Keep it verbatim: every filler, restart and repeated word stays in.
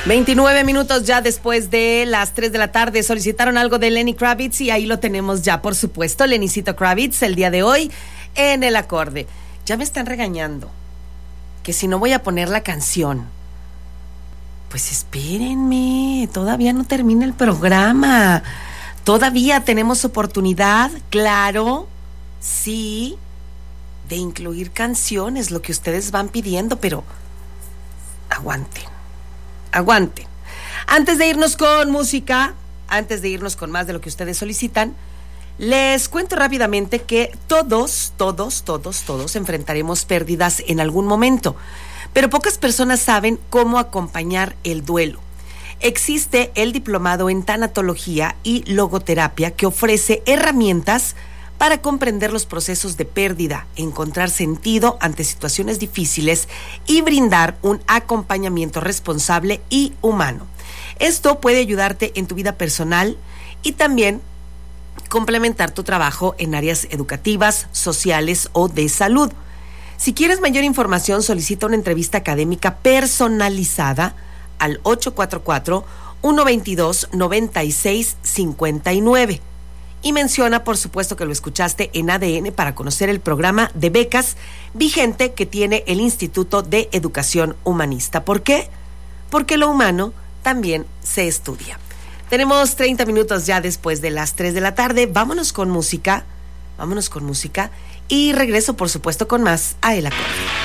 veintinueve minutos ya después de las tres de la tarde. Solicitaron algo de Lenny Kravitz y ahí lo tenemos ya, por supuesto. Lennycito Kravitz, el día de hoy en el acorde. Ya me están regañando que si no voy a poner la canción. Pues espérenme, todavía no termina el programa. Todavía tenemos oportunidad, claro, sí, de incluir canciones, lo que ustedes van pidiendo, pero aguanten, aguanten. Antes de irnos con música, antes de irnos con más de lo que ustedes solicitan, les cuento rápidamente que todos, todos, todos, todos enfrentaremos pérdidas en algún momento, pero pocas personas saben cómo acompañar el duelo. Existe el diplomado en tanatología y logoterapia que ofrece herramientas para comprender los procesos de pérdida, encontrar sentido ante situaciones difíciles y brindar un acompañamiento responsable y humano. Esto puede ayudarte en tu vida personal y también complementar tu trabajo en áreas educativas, sociales o de salud. Si quieres mayor información, solicita una entrevista académica personalizada al ocho cuatro cuatro, uno dos dos, nueve seis cinco nueve. Y menciona, por supuesto, que lo escuchaste en A D N para conocer el programa de becas vigente que tiene el Instituto de Educación Humanista. ¿Por qué? Porque lo humano también se estudia. Tenemos treinta minutos ya después de las tres de la tarde. Vámonos con música, vámonos con música y regreso, por supuesto, con más a El Acorde.